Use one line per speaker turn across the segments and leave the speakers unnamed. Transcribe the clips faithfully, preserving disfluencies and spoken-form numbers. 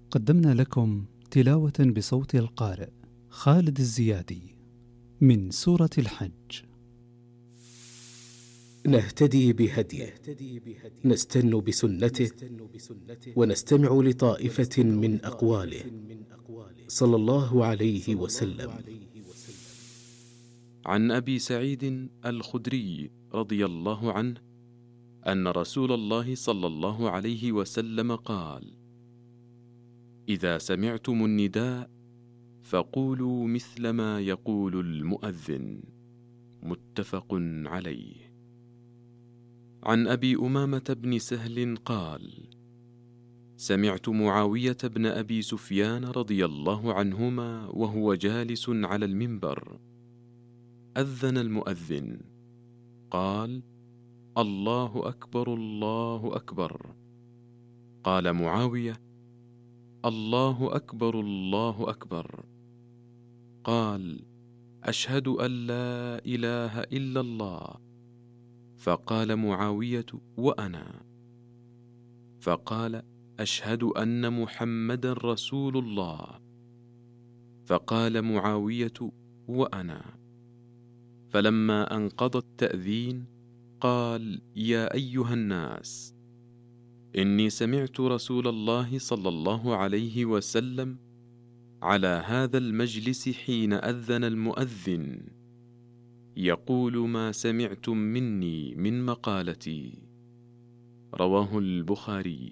قدمنا لكم تلاوة بصوت القارئ خالد الزيادي من سورة الحج.
نهتدي بهديه، نستن بسنته، ونستمع لطائفة من أقواله صلى الله عليه وسلم.
عن أبي سعيد الخدري رضي الله عنه أن رسول الله صلى الله عليه وسلم قال: إذا سمعتم النداء فقولوا مثل ما يقول المؤذن. متفق عليه. عن أبي أمامة بن سهل قال: سمعت معاوية بن أبي سفيان رضي الله عنهما وهو جالس على المنبر، أذن المؤذن قال: الله أكبر الله أكبر. قال معاوية: الله أكبر الله أكبر. قال: أشهد أن لا إله إلا الله. فقال معاوية: وأنا. فقال: أشهد أن محمدا رسول الله. فقال معاوية: وأنا. فلما انقضى التأذين قال: يا أيها الناس، إني سمعت رسول الله صلى الله عليه وسلم على هذا المجلس حين أذن المؤذن يقول ما سمعتم مني من مقالتي. رواه البخاري.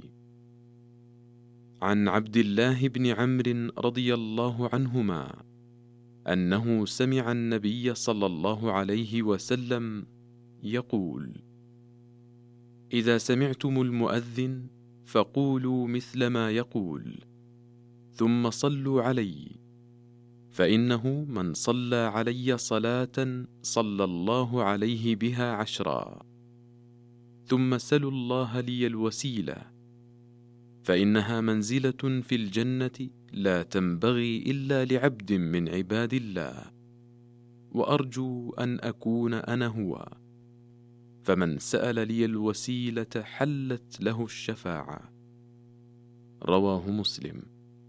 عن عبد الله بن عمرو رضي الله عنهما أنه سمع النبي صلى الله عليه وسلم يقول: إذا سمعتم المؤذن فقولوا مثل ما يقول، ثم صلوا علي، فإنه من صلى علي صلاة صلى الله عليه بها عشرا. ثم سلوا الله لي الوسيلة، فإنها منزلة في الجنة لا تنبغي إلا لعبد من عباد الله، وأرجو أن أكون أنا هو. فمن سأل لي الوسيلة حلت له الشفاعة. رواه مسلم.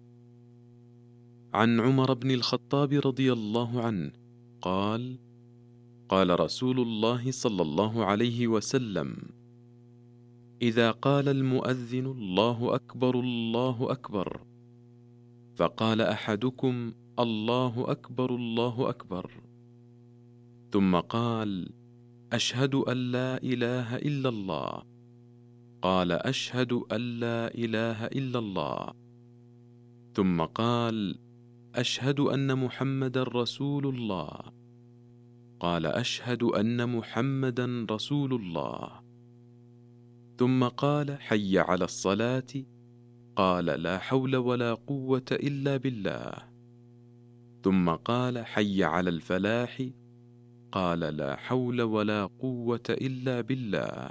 عن عمر بن الخطاب رضي الله عنه قال: قال رسول الله صلى الله عليه وسلم: إذا قال المؤذن الله أكبر الله أكبر، فقال أحدكم الله أكبر الله أكبر، ثم قال: أشهد أن لا إله إلا الله، قال: أشهد أن لا إله إلا الله، ثم قال: أشهد أن محمدا رسول الله، قال: أشهد أن محمدا رسول الله، ثم قال: حي على الصلاة، قال: لا حول ولا قوة إلا بالله، ثم قال: حي على الفلاح، قال: لا حول ولا قوة إلا بالله،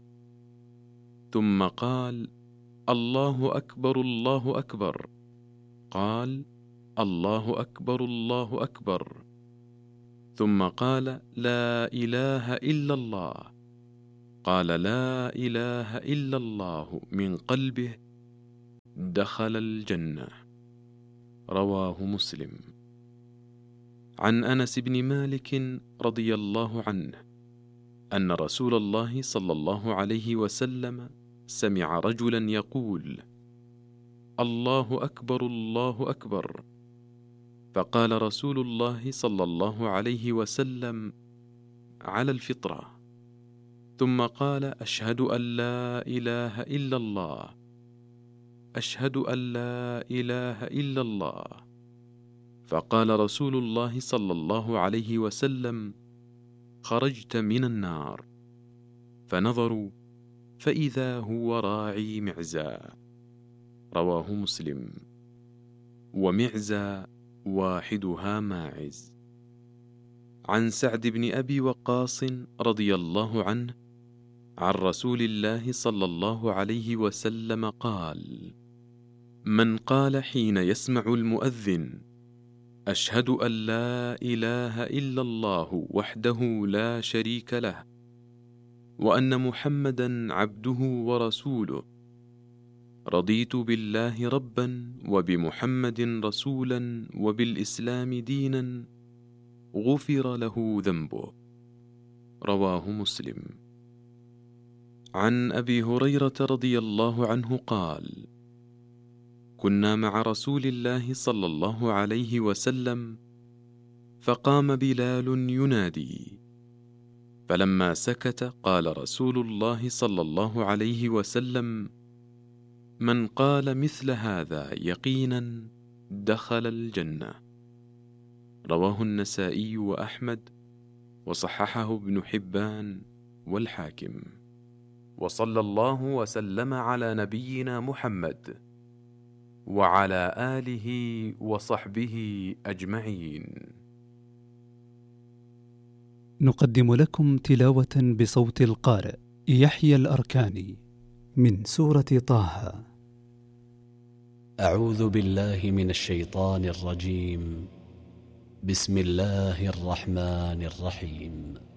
ثم قال: الله أكبر الله أكبر، قال: الله أكبر الله أكبر، ثم قال: لا إله إلا الله، قال: لا إله إلا الله من قلبه، دخل الجنة. رواه مسلم. عن أنس بن مالك رضي الله عنه أن رسول الله صلى الله عليه وسلم سمع رجلا يقول: الله أكبر الله أكبر. فقال رسول الله صلى الله عليه وسلم: على الفطرة. ثم قال: أشهد أن لا إله إلا الله، أشهد أن لا إله إلا الله. فقال رسول الله صلى الله عليه وسلم: خرجت من النار. فنظروا فإذا هو راعي معزى. رواه مسلم. ومعزى واحدها ماعز. عن سعد بن أبي وقاص رضي الله عنه عن رسول الله صلى الله عليه وسلم قال: من قال حين يسمع المؤذن: أشهد أن لا إله إلا الله وحده لا شريك له، وأن محمدا عبده ورسوله، رضيت بالله ربا وبمحمد رسولا وبالإسلام دينا غفر له ذنبه. رواه مسلم. عن أبي هريرة رضي الله عنه قال: كنا مع رسول الله صلى الله عليه وسلم فقام بلال ينادي، فلما سكت قال رسول الله صلى الله عليه وسلم: من قال مثل هذا يقينا دخل الجنة. رواه النسائي وأحمد وصححه ابن حبان والحاكم. وصلى الله وسلم على نبينا محمد وعلى آله وصحبه أجمعين.
نقدم لكم تلاوة بصوت القارئ يحيى الأركاني من سورة طه.
أعوذ بالله من الشيطان الرجيم. بسم الله الرحمن الرحيم.